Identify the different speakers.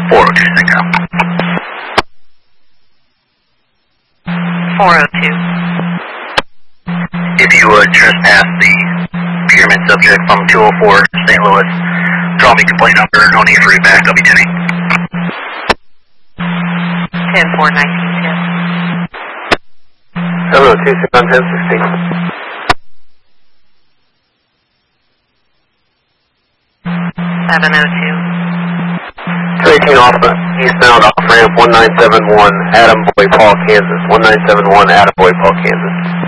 Speaker 1: 402 Synchro.
Speaker 2: 402.
Speaker 1: If you would trespass the pyramid subject from 204 St. Louis, draw me complaint number, no need for reback, I'll be 10-8.
Speaker 2: 10-4-19-10.
Speaker 3: 702, 6-10-16.
Speaker 2: 702.
Speaker 3: 218 off the eastbound off ramp 1971 Adam Boy Paul, Kansas. 1971 Adam Boy Paul, Kansas.